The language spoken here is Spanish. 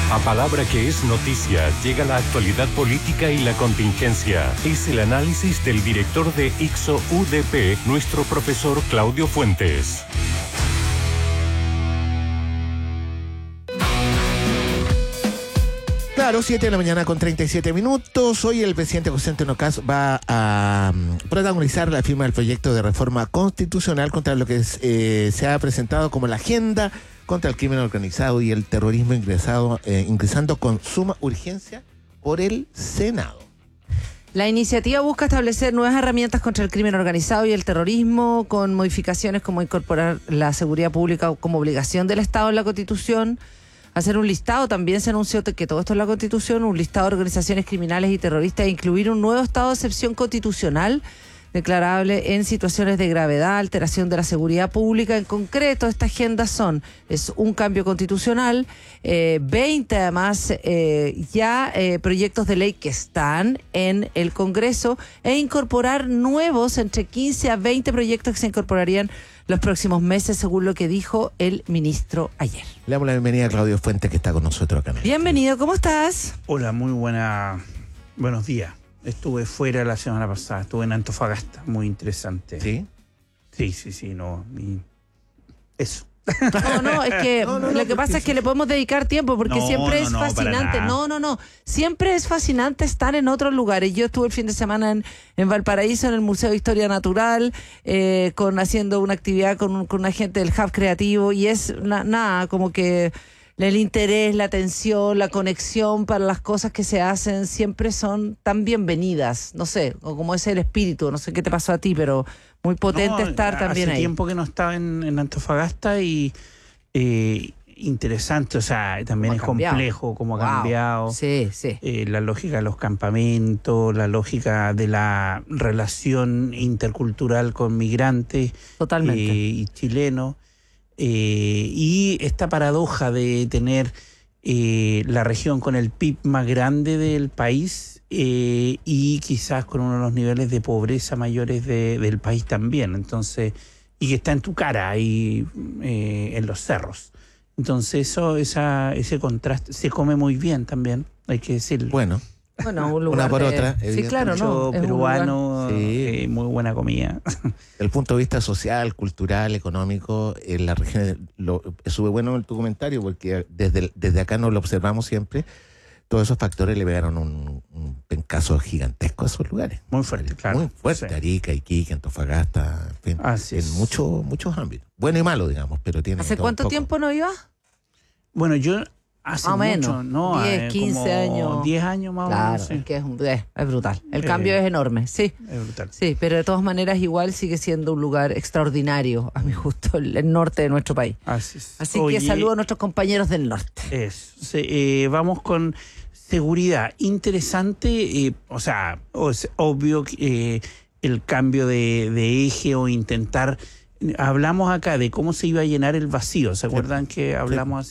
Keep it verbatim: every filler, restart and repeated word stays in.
A palabra que es noticia, llega la actualidad política y la contingencia. Es el análisis del director de Ixo U D P, nuestro profesor Claudio Fuentes. Claro, siete de la mañana con treinta y siete minutos. Hoy el presidente José Antonio Kast va a um, protagonizar la firma del proyecto de reforma constitucional contra lo que es, eh, se ha presentado como la agenda contra el crimen organizado y el terrorismo ingresado, eh, ingresando con suma urgencia por el Senado. La iniciativa busca establecer nuevas herramientas contra el crimen organizado y el terrorismo, con modificaciones como incorporar la seguridad pública como obligación del Estado en la Constitución, hacer un listado, también se anunció que todo esto es la Constitución, un listado de organizaciones criminales y terroristas, e incluir un nuevo estado de excepción constitucional declarable en situaciones de gravedad, alteración de la seguridad pública. En concreto, esta agenda son, es un cambio constitucional, eh, veinte además eh, ya eh, proyectos de ley que están en el Congreso, e incorporar nuevos, entre quince a veinte proyectos que se incorporarían los próximos meses, según lo que dijo el ministro ayer. Le damos la bienvenida a Claudio Fuentes, que está con nosotros acá. Bienvenido, ¿cómo estás? Hola, muy buena, buenos días. Estuve fuera la semana pasada, estuve en Antofagasta, muy interesante. ¿Sí? Sí, sí, sí, no, y eso. No, no, es que no, no, lo no, que pasa es que le podemos dedicar tiempo, porque no, siempre no, es no, fascinante. No, no, no. Siempre es fascinante estar en otros lugares. Yo estuve el fin de semana en, en Valparaíso, en el Museo de Historia Natural, eh, con haciendo una actividad con, con una gente del Hub Creativo, y es na, nada, como que el interés, la atención, la conexión para las cosas que se hacen siempre son tan bienvenidas. No sé, o como es el espíritu, no sé qué te pasó a ti, pero muy potente no, estar también hace ahí. Hace tiempo que no estaba en, en Antofagasta y eh, interesante, o sea, también es cambiado? complejo cómo ha Wow. cambiado. Sí, sí. Eh, la lógica de los campamentos, la lógica de la relación intercultural con migrantes Totalmente. eh, y chilenos. Eh, y esta paradoja de tener eh, la región con el P I B más grande del país eh, y quizás con uno de los niveles de pobreza mayores de, del país también. Entonces, y que está en tu cara ahí eh, en los cerros. Entonces eso, esa, ese contraste se come muy bien también, hay que decirlo. Bueno. Bueno, un lugar una por de... otra. Sí, claro, Mucho no. Es peruano, Sí. eh, muy buena comida. Desde el punto de vista social, cultural, económico, en la región, lo, sube bueno en tu comentario, porque desde, desde acá nos lo observamos siempre, todos esos factores le pegaron un, un pencazo gigantesco a esos lugares. Muy fuerte, claro. Muy fuerte, Sí. Arica, Iquique, Antofagasta, en fin, Así en es. mucho, muchos ámbitos. Bueno y malo, digamos, pero tiene ¿Hace todo cuánto un poco. tiempo no ibas? Bueno, yo hace Más o mucho, menos, ¿no? diez, Eh, quince como años. diez años más o Claro, menos. Sí. es que es, un- es, es brutal. El Eh, cambio es enorme, sí. Es brutal. Sí, pero de todas maneras igual sigue siendo un lugar extraordinario, a mi gusto, el, el norte de nuestro país. Así es. Así Oye, que saludo a nuestros compañeros del norte. Eso. Sí, eh, vamos con seguridad. Interesante, eh, o sea, es obvio que eh, el cambio de, de eje o intentar... Hablamos acá de cómo se iba a llenar el vacío. ¿Se acuerdan que hablamos